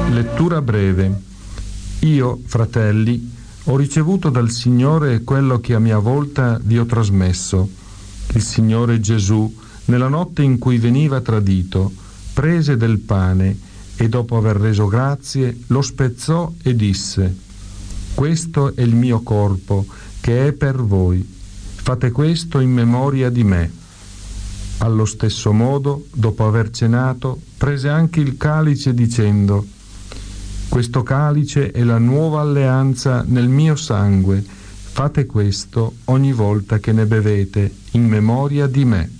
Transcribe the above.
Lettura breve. Io, fratelli, ho ricevuto dal Signore quello che a mia volta vi ho trasmesso. Il Signore Gesù, nella notte in cui veniva tradito, prese del pane e dopo aver reso grazie lo spezzò e disse: questo è il mio corpo che è per voi. Fate questo in memoria di me. Allo stesso modo, dopo aver cenato, prese anche il calice dicendo: questo calice è la nuova alleanza nel mio sangue. Fate questo ogni volta che ne bevete in memoria di me.